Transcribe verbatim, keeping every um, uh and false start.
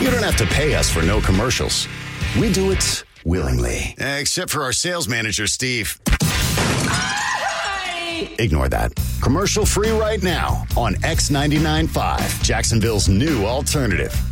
You don't have to pay us for no commercials. We do it willingly. Except for our sales manager, Steve. Ignore that. Commercial free right now on X ninety-nine point five, Jacksonville's new alternative.